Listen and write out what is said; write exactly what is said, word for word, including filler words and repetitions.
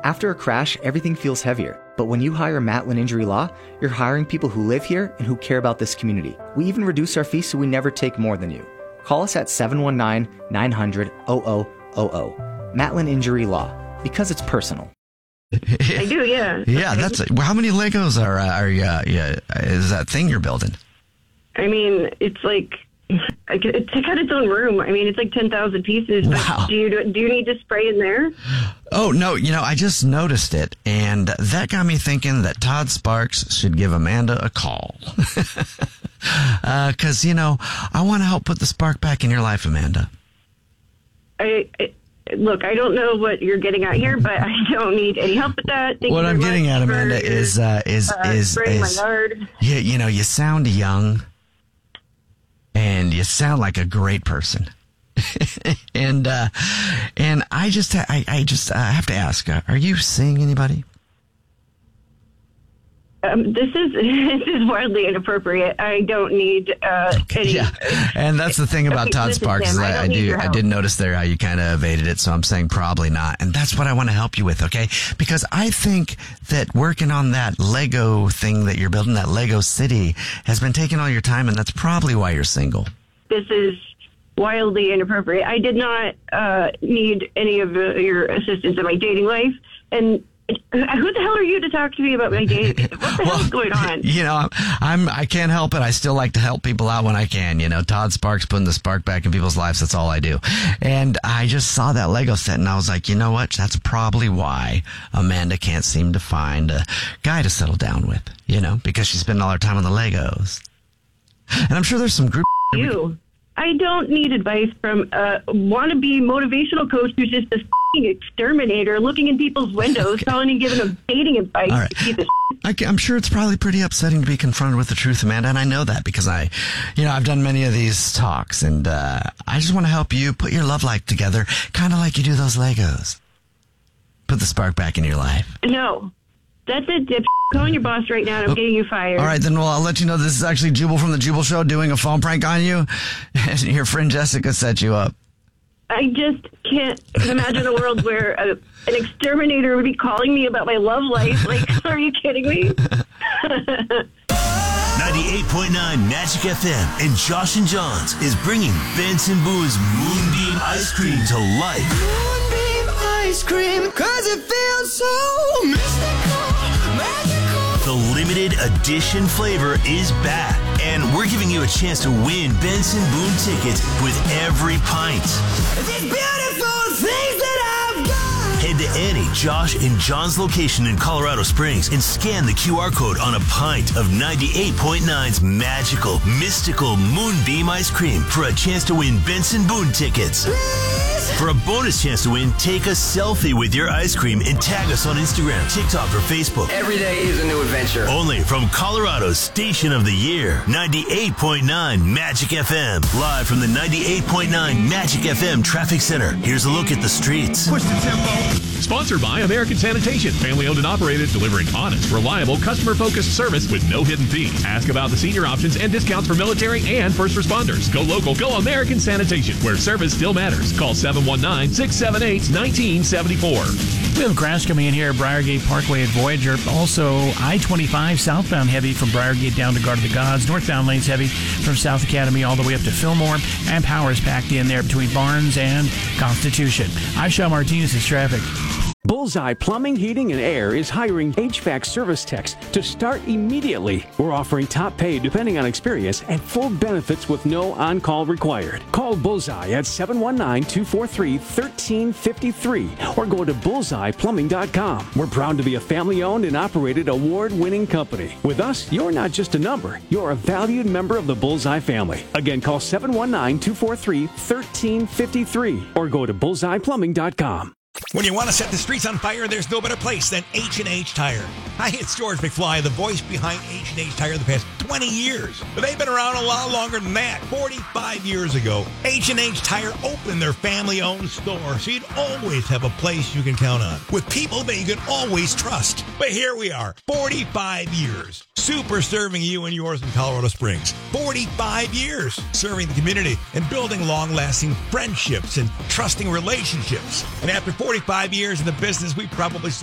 After a crash, everything feels heavier. But when you hire Matlin Injury Law, you're hiring people who live here and who care about this community. We even reduce our fees so we never take more than you. Call us at seven one nine, nine hundred, zero zero zero zero. Matlin Injury Law, because it's personal. I do, yeah. Yeah, that's it. Well, how many Legos are uh, are uh, yeah, is that thing you're building? I mean, it's like it's got its own room. I mean, it's like ten thousand pieces. Wow. Do you do you need to spray in there? Oh no, you know, I just noticed it, and that got me thinking that Todd Sparks should give Amanda a call. Because uh, you know, I want to help put the spark back in your life, Amanda. I. I Look, I don't know what you're getting at here, but I don't need any help with that. Thank what I'm getting at, Amanda, your, is uh, is uh, is is my yard. You, you know, you sound young, and you sound like a great person, and uh, and I just I I just uh, have to ask, uh, are you seeing anybody? Um, this is this is wildly inappropriate. I don't need uh, okay, any. Yeah, and that's the thing about Okay, Todd listen, Sparks. Is Sam, I I, don't I need do your I help. did notice there how you kind of evaded it, so I'm saying probably not, and that's what I want to help you with. Okay, because I think that working on that Lego thing that you're building, that Lego city, has been taking all your time, and that's probably why you're single. This is wildly inappropriate. I did not uh, need any of uh, your assistance in my dating life, and. Who the hell are you to talk to me about my dating? What the well, hell is going on? You know, I'm I can't help it. I still like to help people out when I can. You know, Todd Sparks putting the spark back in people's lives. That's all I do. And I just saw that Lego set, and I was like, you know what? That's probably why Amanda can't seem to find a guy to settle down with. You know, because she's spending all her time on the Legos. And I'm sure there's some group. You. I don't need advice from a wannabe motivational coach who's just a f***ing exterminator looking in people's windows, Okay. telling and giving them dating advice. All right. Piece of I, I'm sure it's probably pretty upsetting to be confronted with the truth, Amanda, and I know that because I, you know, I've done many of these talks, and uh, I just want to help you put your love life together, kind of like you do those Legos. Put the spark back in your life. No. That's it, dip. Calling your boss right now and I'm Oh, getting you fired. All right, then, well, I'll let you know this is actually Jubal from the Jubal Show doing a phone prank on you. And your friend Jessica set you up. I just can't imagine a world where a, an exterminator would be calling me about my love life. Like, are you kidding me? ninety-eight point nine Magic F M and Josh and Johns is bringing Benson Boone's Moonbeam Ice Cream to life. Moonbeam ice cream, cause it feels so mystical, magical. The limited edition flavor is back, and we're giving you a chance to win Benson Boone tickets with every pint. These beautiful things that I've got. Head to any Josh and John's location in Colorado Springs and scan the Q R code on a pint of ninety-eight point nine's magical, mystical Moonbeam ice cream for a chance to win Benson Boone tickets. Please. For a bonus chance to win, take a selfie with your ice cream and tag us on Instagram, TikTok, or Facebook. Every day is a new adventure. Only from Colorado's Station of the Year, ninety-eight point nine Magic F M. Live from the ninety-eight point nine Magic F M Traffic Center. Here's a look at the streets. Push the tempo. Sponsored by American Sanitation, family owned and operated, delivering honest, reliable, customer-focused service with no hidden fees. Ask about the senior options and discounts for military and first responders. Go local, go American Sanitation, where service still matters. Call seven one nine, six seven eight, one nine seven four. We have grass coming in here at Briargate Parkway at Voyager. Also, I twenty-five southbound heavy from Briargate down to Guard of the Gods. Northbound lanes heavy from South Academy all the way up to Fillmore. And power is packed in there between Barnes and Constitution. I'm Sean Martinez' traffic. Bullseye Plumbing, Heating, and Air is hiring H V A C service techs to start immediately. We're offering top pay depending on experience and full benefits with no on-call required. Call Bullseye at seven one nine, two four three, one three five three or go to bullseye plumbing dot com. We're proud to be a family-owned and operated award-winning company. With us, you're not just a number. You're a valued member of the Bullseye family. Again, call seven one nine, two four three, one three five three or go to bullseye plumbing dot com. When you want to set the streets on fire, there's no better place than H and H Tire. Hi, it's George McFly, the voice behind H and H Tire the past twenty years. But they've been around a lot longer than that. forty-five years ago, H and H Tire opened their family-owned store, so you'd always have a place you can count on, with people that you can always trust. But here we are, forty-five years, super serving you and yours in Colorado Springs. forty-five years serving the community and building long-lasting friendships and trusting relationships. And after forty-five years in the business, we probably